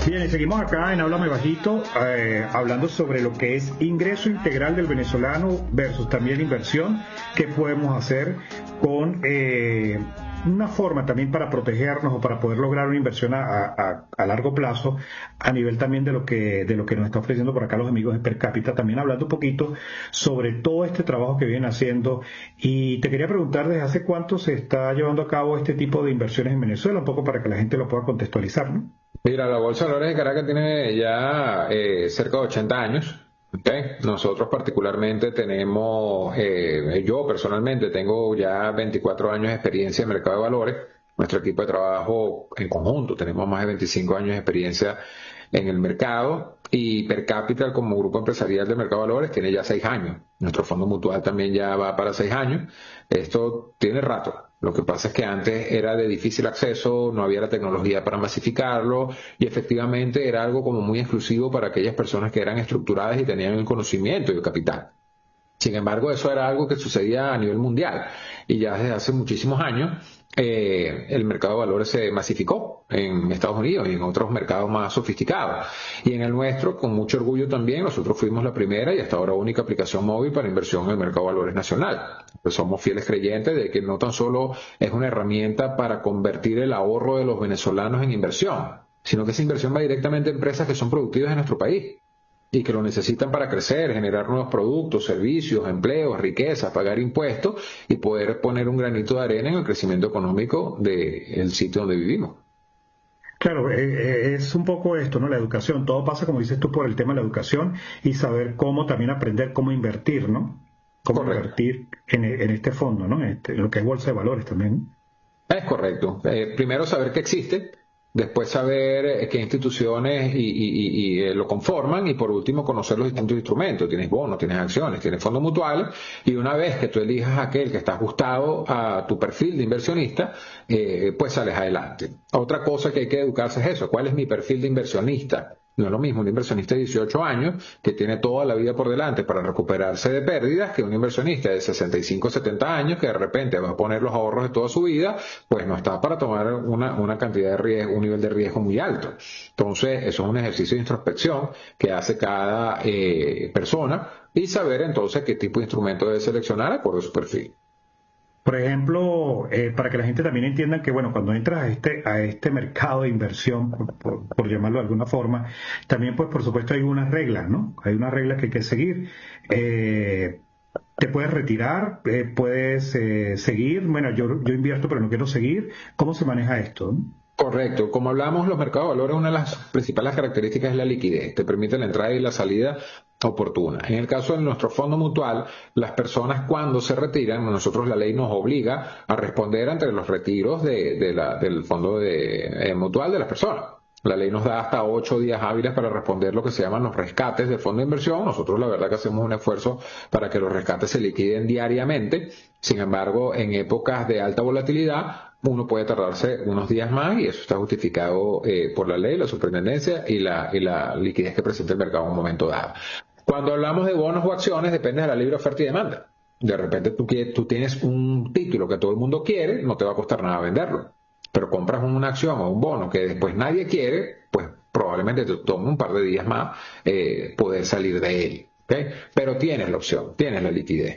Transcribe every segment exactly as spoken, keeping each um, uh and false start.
Bien, y seguimos acá en Háblame Bajito, eh, hablando sobre lo que es ingreso integral del venezolano versus también inversión, qué podemos hacer con eh, una forma también para protegernos o para poder lograr una inversión a, a, a largo plazo, a nivel también de lo que de lo que nos está ofreciendo por acá los amigos de Per Cápita, también hablando un poquito sobre todo este trabajo que vienen haciendo. Y te quería preguntar, ¿desde hace cuánto se está llevando a cabo este tipo de inversiones en Venezuela? Un poco para que la gente lo pueda contextualizar, ¿no? Mira, la Bolsa de Valores de Caracas tiene ya eh, cerca de ochenta años. ¿Okay? Nosotros particularmente tenemos, eh, yo personalmente tengo ya veinticuatro años de experiencia en mercado de valores. Nuestro equipo de trabajo en conjunto tenemos más de veinticinco años de experiencia en el mercado, y Per Capital como grupo empresarial de mercado de valores tiene ya seis años. Nuestro fondo mutual también ya va para seis años. Esto tiene rato. Lo que pasa es que antes era de difícil acceso, no había la tecnología para masificarlo, y efectivamente era algo como muy exclusivo para aquellas personas que eran estructuradas y tenían el conocimiento y el capital. Sin embargo, eso era algo que sucedía a nivel mundial, y ya desde hace muchísimos años eh, el mercado de valores se masificó en Estados Unidos y en otros mercados más sofisticados. Y en el nuestro, con mucho orgullo también, nosotros fuimos la primera y hasta ahora única aplicación móvil para inversión en el mercado de valores nacional. Pues somos fieles creyentes de que no tan solo es una herramienta para convertir el ahorro de los venezolanos en inversión, sino que esa inversión va directamente a empresas que son productivas en nuestro país y que lo necesitan para crecer, generar nuevos productos, servicios, empleos, riqueza, pagar impuestos y poder poner un granito de arena en el crecimiento económico del sitio donde vivimos. Claro, eh, es un poco esto, ¿no? La educación, todo pasa, como dices tú, por el tema de la educación y saber cómo también aprender cómo invertir, ¿no? Cómo Correcto. invertir en, en este fondo, ¿no? En, este, en lo que es bolsa de valores también. Es correcto. Eh, primero saber que existe, después saber eh, qué instituciones y, y, y, y eh, lo conforman, y por último conocer los distintos instrumentos. Tienes bonos, tienes acciones, tienes fondos mutuales, y una vez que tú elijas aquel que está ajustado a tu perfil de inversionista, eh, pues sales adelante. Otra cosa que hay que educarse es eso: ¿cuál es mi perfil de inversionista? No es lo mismo un inversionista de dieciocho años que tiene toda la vida por delante para recuperarse de pérdidas que un inversionista de sesenta y cinco, setenta años que de repente va a poner los ahorros de toda su vida, pues no está para tomar una, una cantidad de riesgo, un nivel de riesgo muy alto. Entonces, eso es un ejercicio de introspección que hace cada eh, persona, y saber entonces qué tipo de instrumento debe seleccionar de acuerdo a su perfil. Por ejemplo, eh, para que la gente también entienda que, bueno, cuando entras a este, a este mercado de inversión, por, por, por llamarlo de alguna forma, también, pues, por supuesto, hay unas reglas, ¿no? Hay unas reglas que hay que seguir. Eh, te puedes retirar, eh, puedes eh, seguir. Bueno, yo, yo invierto, pero no quiero seguir. ¿Cómo se maneja esto, no? Correcto. Como hablamos, los mercados de valores, una de las principales características es la liquidez. Te permite la entrada y la salida oportuna. En el caso de nuestro fondo mutual, las personas cuando se retiran, nosotros la ley nos obliga a responder ante los retiros de, de la, del fondo de, eh, mutual de las personas. La ley nos da hasta ocho días hábiles para responder lo que se llaman los rescates del fondo de inversión. Nosotros la verdad que hacemos un esfuerzo para que los rescates se liquiden diariamente. Sin embargo, en épocas de alta volatilidad, uno puede tardarse unos días más, y eso está justificado eh, por la ley, la superintendencia y la, y la liquidez que presenta el mercado en un momento dado. Cuando hablamos de bonos o acciones, depende de la libre oferta y demanda. De repente tú, tú tienes un título que todo el mundo quiere, no te va a costar nada venderlo. Pero compras una acción o un bono que después nadie quiere, pues probablemente te tome un par de días más eh, poder salir de él. ¿Okay? Pero tienes la opción, tienes la liquidez.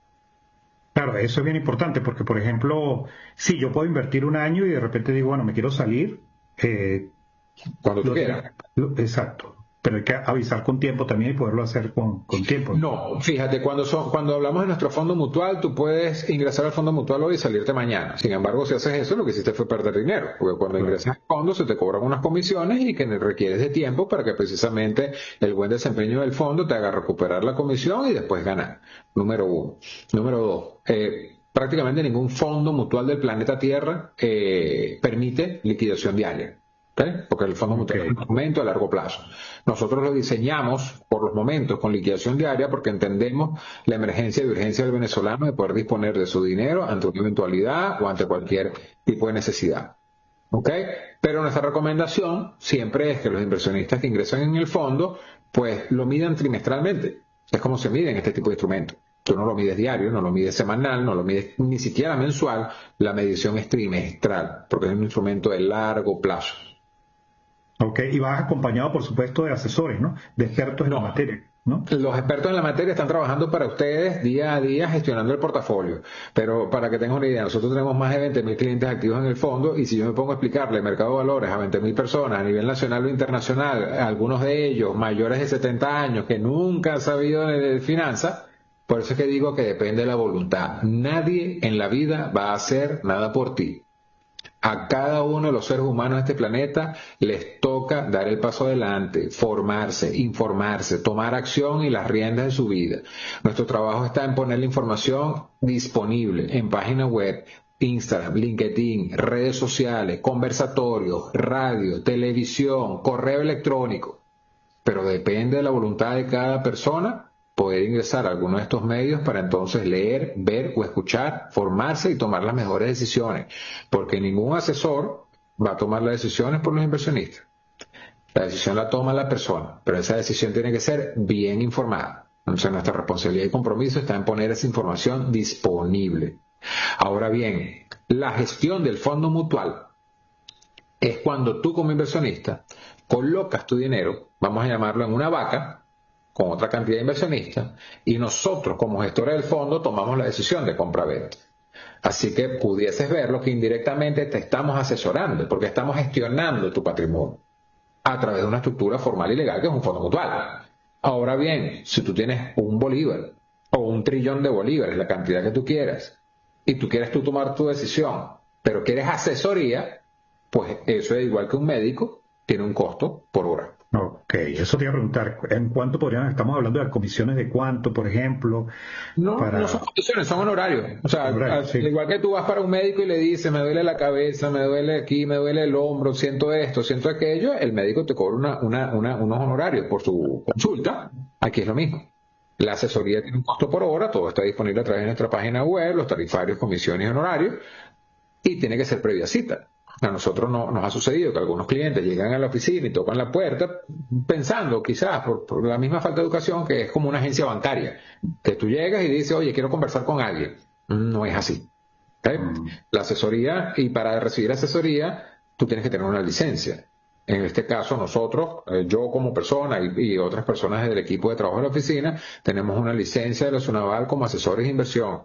Claro, eso es bien importante porque, por ejemplo, si yo puedo invertir un año y de repente digo, bueno, me quiero salir. Eh, Cuando tú quieras. Lo, exacto. Pero hay que avisar con tiempo también y poderlo hacer con, con tiempo. No, fíjate, cuando son, cuando hablamos de nuestro fondo mutual, tú puedes ingresar al fondo mutual hoy y salirte mañana. Sin embargo, si haces eso, lo que hiciste fue perder dinero, porque cuando claro. ingresas al fondo se te cobran unas comisiones y que requieres de tiempo para que precisamente el buen desempeño del fondo te haga recuperar la comisión y después ganar. Número uno. Número dos, eh, prácticamente ningún fondo mutual del planeta Tierra eh, permite liquidación diaria. ¿Okay? Porque el fondo mutual es un instrumento a largo plazo. Nosotros lo diseñamos por los momentos con liquidación diaria porque entendemos la emergencia y urgencia del venezolano de poder disponer de su dinero ante una eventualidad o ante cualquier tipo de necesidad. ¿Okay? Pero nuestra recomendación siempre es que los inversionistas que ingresan en el fondo pues lo midan trimestralmente. Es como se miden este tipo de instrumentos. Tú no lo mides diario, no lo mides semanal, no lo mides ni siquiera mensual. La medición es trimestral porque es un instrumento de largo plazo. Ok, y vas acompañado, por supuesto, de asesores, ¿no? De expertos en No. la materia, ¿no? Los expertos en la materia están trabajando para ustedes día a día gestionando el portafolio. Pero para que tengan una idea, nosotros tenemos más de veinte mil clientes activos en el fondo y si yo me pongo a explicarle el mercado de valores a veinte mil personas a nivel nacional o internacional, algunos de ellos mayores de setenta años que nunca han sabido de finanzas, por eso es que digo que depende de la voluntad. Nadie en la vida va a hacer nada por ti. A cada uno de los seres humanos de este planeta les toca dar el paso adelante, formarse, informarse, tomar acción y las riendas de su vida. Nuestro trabajo está en poner la información disponible en página web, Instagram, LinkedIn, redes sociales, conversatorios, radio, televisión, correo electrónico. Pero depende de la voluntad de cada persona poder ingresar a alguno de estos medios para entonces leer, ver o escuchar, formarse y tomar las mejores decisiones, porque ningún asesor va a tomar las decisiones por los inversionistas. La decisión la toma la persona, pero esa decisión tiene que ser bien informada. Entonces nuestra responsabilidad y compromiso está en poner esa información disponible. Ahora bien, la gestión del fondo mutual es cuando tú como inversionista colocas tu dinero, vamos a llamarlo en una vaca, con otra cantidad de inversionistas, y nosotros como gestores del fondo tomamos la decisión de compra-venta. Así que pudieses verlo que indirectamente te estamos asesorando, porque estamos gestionando tu patrimonio a través de una estructura formal y legal que es un fondo mutual. Ahora bien, si tú tienes un bolívar o un trillón de bolívares, la cantidad que tú quieras, y tú quieres tú tomar tu decisión, pero quieres asesoría, pues eso es igual que un médico, tiene un costo por hora. Ok, eso te iba a preguntar, ¿en cuánto podrían, estamos hablando de comisiones de cuánto, por ejemplo? No, para... no son comisiones, son honorarios. O sea, Honorario, al, sí. igual que tú vas para un médico y le dices, me duele la cabeza, me duele aquí, me duele el hombro, siento esto, siento aquello, el médico te cobra una, una, una, unos honorarios por su consulta. Aquí es lo mismo. La asesoría tiene un costo por hora, todo está disponible a través de nuestra página web, los tarifarios, comisiones y honorarios, y tiene que ser previa cita. A nosotros no, nos ha sucedido que algunos clientes llegan a la oficina y tocan la puerta pensando quizás por, por la misma falta de educación que es como una agencia bancaria, que tú llegas y dices, oye, quiero conversar con alguien. No es así. ¿Okay? Mm. La asesoría, y para recibir asesoría tú tienes que tener una licencia. En este caso nosotros, eh, yo como persona y, y otras personas del equipo de trabajo de la oficina, tenemos una licencia de la SUNAVAL como asesores de inversión.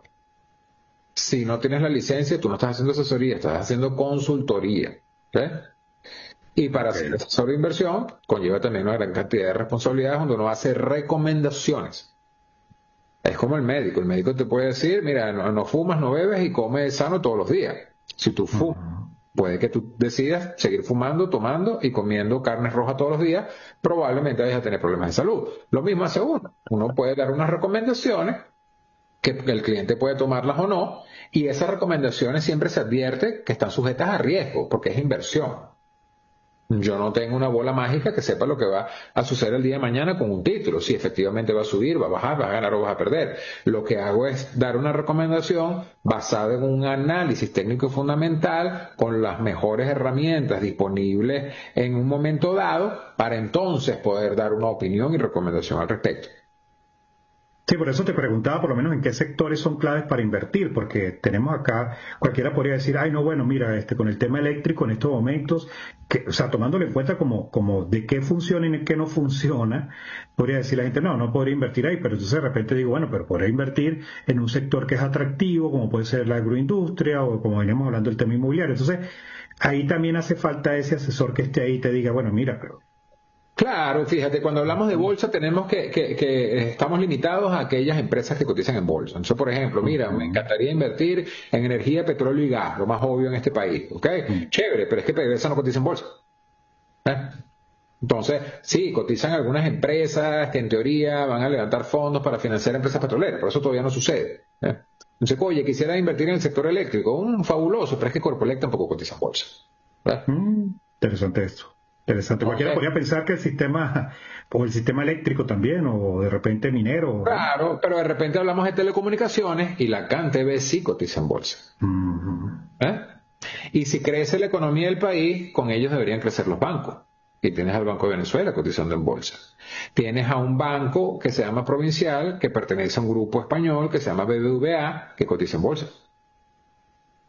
Si no tienes la licencia, tú no estás haciendo asesoría, estás haciendo consultoría. ¿Okay? Y para okay. ser asesor de inversión, conlleva también una gran cantidad de responsabilidades donde uno hace recomendaciones. Es como el médico. El médico te puede decir, mira, no, no fumas, no bebes y comes sano todos los días. Si tú fumas, uh-huh. puede que tú decidas seguir fumando, tomando y comiendo carne roja todos los días, probablemente vayas a tener problemas de salud. Lo mismo hace uno. Uno puede dar unas recomendaciones que el cliente puede tomarlas o no, y esas recomendaciones siempre se advierte que están sujetas a riesgo, porque es inversión. Yo no tengo una bola mágica que sepa lo que va a suceder el día de mañana con un título, si efectivamente va a subir, va a bajar, va a ganar o va a perder. Lo que hago es dar una recomendación basada en un análisis técnico fundamental con las mejores herramientas disponibles en un momento dado para entonces poder dar una opinión y recomendación al respecto. Sí, por eso te preguntaba por lo menos en qué sectores son claves para invertir, porque tenemos acá, cualquiera podría decir, ay no, bueno, mira, este con el tema eléctrico en estos momentos, que, o sea, tomándolo en cuenta como, como de qué funciona y de qué no funciona, podría decir la gente, no, no podría invertir ahí, pero entonces de repente digo, bueno, pero podría invertir en un sector que es atractivo, como puede ser la agroindustria o como veníamos hablando del tema inmobiliario. Entonces, ahí también hace falta ese asesor que esté ahí y te diga, bueno, mira, pero... Claro, fíjate, cuando hablamos de bolsa tenemos que, que, que estamos limitados a aquellas empresas que cotizan en bolsa. Entonces, por ejemplo, mira, me encantaría invertir en energía, petróleo y gas, lo más obvio en este país, ¿ok? Uh-huh. Chévere, pero es que PDVSA no cotiza en bolsa. ¿Eh? Entonces, sí, cotizan algunas empresas que en teoría van a levantar fondos para financiar empresas petroleras, pero eso todavía no sucede. ¿Eh? Entonces, oye, quisiera invertir en el sector eléctrico, un fabuloso, pero es que Corpoelec tampoco cotiza en bolsa. ¿Eh? Mm, interesante esto. Interesante. Cualquiera podría pensar que el sistema, o el sistema eléctrico también, o de repente minero. Claro, pero de repente hablamos de telecomunicaciones y la CanTV sí cotiza en bolsa. Uh-huh. ¿Eh? Y si crece la economía del país, con ellos deberían crecer los bancos. Y tienes al Banco de Venezuela cotizando en bolsa. Tienes a un banco que se llama Provincial, que pertenece a un grupo español que se llama B B V A, que cotiza en bolsa.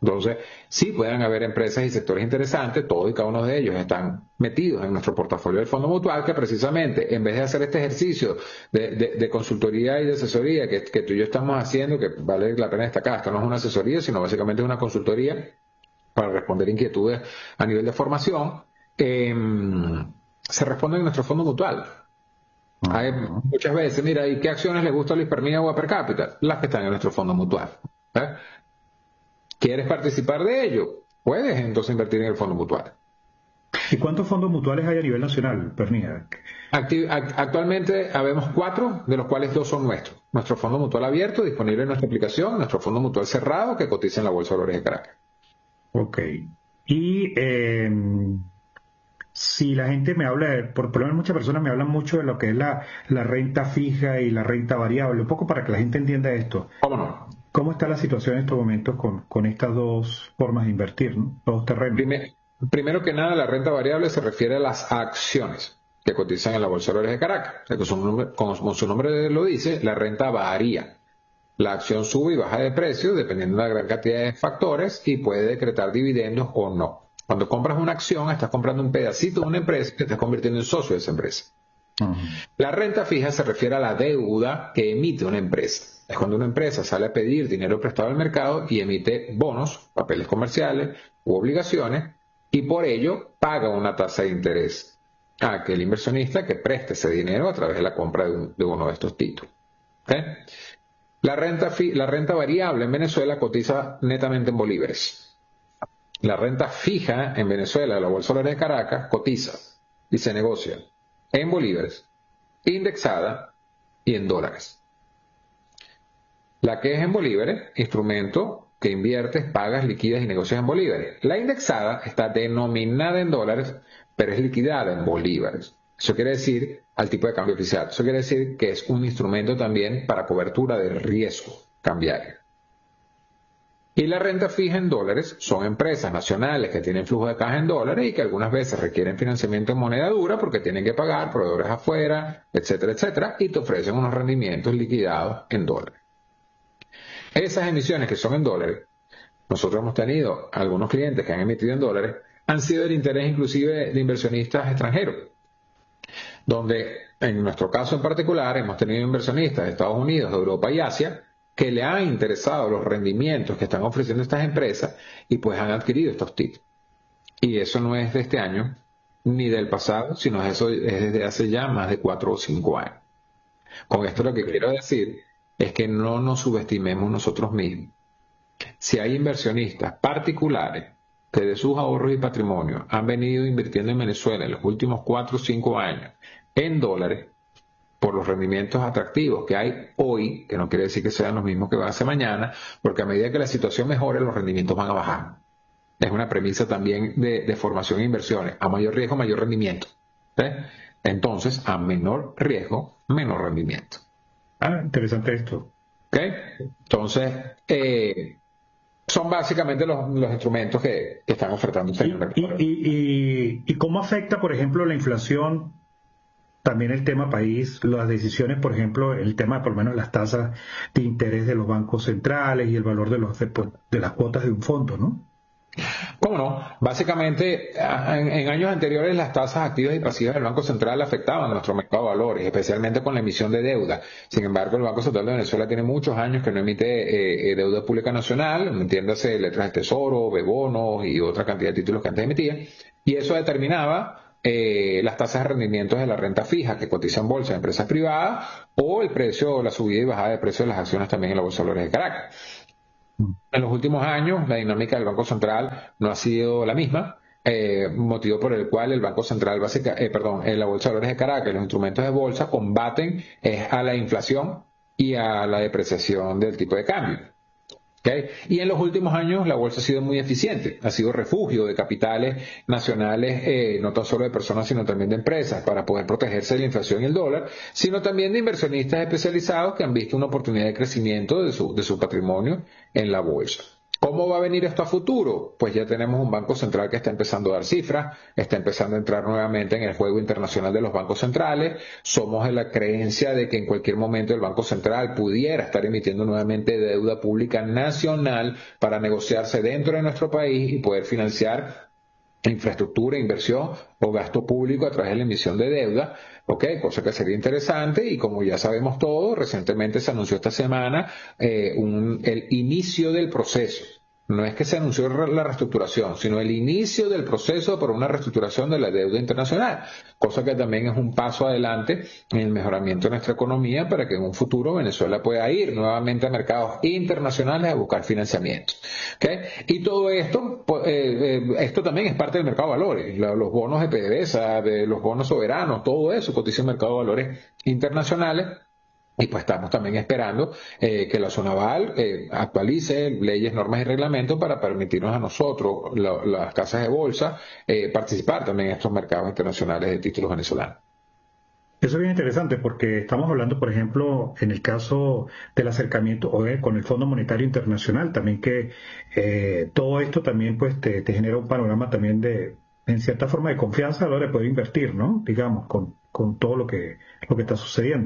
Entonces, sí pueden haber empresas y sectores interesantes, todos y cada uno de ellos están metidos en nuestro portafolio del Fondo Mutual, que precisamente, en vez de hacer este ejercicio de, de, de consultoría y de asesoría que, que tú y yo estamos haciendo, que vale la pena destacar, esto no es una asesoría, sino básicamente es una consultoría para responder inquietudes a nivel de formación, eh, se responde en nuestro Fondo Mutual. Uh-huh. Hay muchas veces, mira, ¿y qué acciones le gusta a Luis Permía o a Per Cápita? Las que están en nuestro Fondo Mutual. ¿Eh? ¿Quieres participar de ello? Puedes entonces invertir en el Fondo Mutual. ¿Y cuántos fondos mutuales hay a nivel nacional, Permía? Activ- actualmente habemos cuatro, de los cuales dos son nuestros. Nuestro Fondo Mutual abierto, disponible en nuestra aplicación, nuestro Fondo Mutual cerrado, que cotiza en la Bolsa de Valores de Caracas. Ok. Y eh, si la gente me habla, de, por, por lo menos muchas personas me hablan mucho de lo que es la, la renta fija y la renta variable, un poco para que la gente entienda esto. ¿Cómo no? ¿Cómo está la situación en estos momentos con, con estas dos formas de invertir, ¿no? Dos terrenos? Primer, primero que nada, la renta variable se refiere a las acciones que cotizan en la Bolsa de Valores de Caracas. O sea, que su nombre, como su nombre lo dice, la renta varía. La acción sube y baja de precio dependiendo de la gran cantidad de factores y puede decretar dividendos o no. Cuando compras una acción, estás comprando un pedacito de una empresa que te estás convirtiendo en socio de esa empresa. Uh-huh. La renta fija se refiere a la deuda que emite una empresa. Es cuando una empresa sale a pedir dinero prestado al mercado y emite bonos, papeles comerciales u obligaciones y por ello paga una tasa de interés a aquel inversionista que preste ese dinero a través de la compra de, un, de uno de estos títulos. ¿Okay? La renta, fi, la renta variable en Venezuela cotiza netamente en bolívares. La renta fija en Venezuela, la Bolsa de Valores de Caracas, cotiza y se negocia en bolívares, indexada y en dólares. La que es en bolívares, instrumento que inviertes, pagas, liquidas y negocias en bolívares. La indexada está denominada en dólares, pero es liquidada en bolívares. Eso quiere decir al tipo de cambio oficial. Eso quiere decir que es un instrumento también para cobertura del riesgo cambiario. Y la renta fija en dólares son empresas nacionales que tienen flujo de caja en dólares y que algunas veces requieren financiamiento en moneda dura porque tienen que pagar proveedores afuera, etcétera, etcétera, y te ofrecen unos rendimientos liquidados en dólares. Esas emisiones que son en dólares, nosotros hemos tenido algunos clientes que han emitido en dólares, han sido el interés inclusive de inversionistas extranjeros, donde en nuestro caso en particular hemos tenido inversionistas de Estados Unidos, de Europa y Asia, que le han interesado los rendimientos que están ofreciendo estas empresas y pues han adquirido estos títulos. Y eso no es de este año ni del pasado, sino eso es desde hace ya más de cuatro o cinco años. Con esto lo que quiero decir es que no nos subestimemos nosotros mismos. Si hay inversionistas particulares que de sus ahorros y patrimonio han venido invirtiendo en Venezuela en los últimos cuatro o cinco años en dólares, por los rendimientos atractivos que hay hoy, que no quiere decir que sean los mismos que van a ser mañana, porque a medida que la situación mejore, los rendimientos van a bajar. Es una premisa también de, de formación e inversiones. A mayor riesgo, mayor rendimiento. ¿Sí? Entonces, a menor riesgo, menor rendimiento. Ah, interesante esto. ¿Okay? Entonces, eh, son básicamente los, los instrumentos que, que están ofertando. ¿Y, y, y, y, ¿Y cómo afecta, por ejemplo, la inflación? También el tema país, las decisiones, por ejemplo, el tema por lo menos las tasas de interés de los bancos centrales y el valor de, los, de, de las cuotas de un fondo, ¿no? ¿Cómo no? Básicamente, en, en años anteriores las tasas activas y pasivas del Banco Central afectaban a nuestro mercado de valores, especialmente con la emisión de deuda. Sin embargo, el Banco Central de Venezuela tiene muchos años que no emite eh, deuda pública nacional, entiéndase letras del Tesoro, B-bonos y otra cantidad de títulos que antes emitía, y eso determinaba Eh, las tasas de rendimientos de la renta fija que cotiza en bolsa de empresas privadas o el precio, la subida y bajada de precio de las acciones también en la Bolsa de Valores de Caracas. En los últimos años la dinámica del Banco Central no ha sido la misma, eh, motivo por el cual el Banco Central básica, eh, perdón, en la Bolsa de Valores de Caracas, los instrumentos de bolsa combaten eh, a la inflación y a la depreciación del tipo de cambio. ¿Okay? Y en los últimos años la bolsa ha sido muy eficiente, ha sido refugio de capitales nacionales, eh, no tan solo de personas sino también de empresas, para poder protegerse de la inflación y el dólar, sino también de inversionistas especializados que han visto una oportunidad de crecimiento de su, de su patrimonio en la bolsa. ¿Cómo va a venir esto a futuro? Pues ya tenemos un Banco Central que está empezando a dar cifras, está empezando a entrar nuevamente en el juego internacional de los bancos centrales. Somos de la creencia de que en cualquier momento el Banco Central pudiera estar emitiendo nuevamente deuda pública nacional para negociarse dentro de nuestro país y poder financiar infraestructura, inversión o gasto público a través de la emisión de deuda, ¿ok? Cosa que sería interesante y como ya sabemos todos, recientemente se anunció esta semana eh, un, el inicio del proceso. No es que se anunció la reestructuración, sino el inicio del proceso para una reestructuración de la deuda internacional, cosa que también es un paso adelante en el mejoramiento de nuestra economía para que en un futuro Venezuela pueda ir nuevamente a mercados internacionales a buscar financiamiento. ¿Okay? Y todo esto, pues, eh, eh, esto también es parte del mercado de valores, la, los bonos de PDVSA, de los bonos soberanos, todo eso cotiza en el mercado de valores internacionales. Y pues estamos también esperando eh, que la Zonaval eh, actualice leyes, normas y reglamentos para permitirnos a nosotros, la, las casas de bolsa, eh, participar también en estos mercados internacionales de títulos venezolanos. Eso es bien interesante porque estamos hablando, por ejemplo, en el caso del acercamiento o, eh, con el Fondo Monetario Internacional, también que eh, todo esto también pues te, te genera un panorama también de, en cierta forma, de confianza a la hora de poder invertir, ¿no? Digamos, con, con todo lo que, lo que está sucediendo.